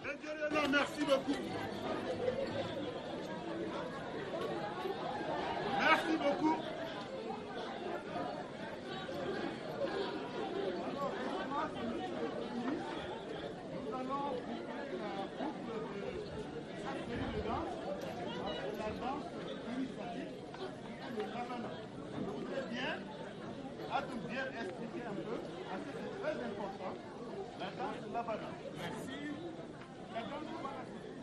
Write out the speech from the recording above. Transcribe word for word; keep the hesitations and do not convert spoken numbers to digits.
Merci beaucoup. Merci beaucoup. Nous allons boucler la boucle de cette série de danse avec la danse initiatique qui est le Lavana. Je voudrais bien, à tout bien expliquer un peu, parce que c'est très important, la danse Lavana. Merci. La danse Lavana.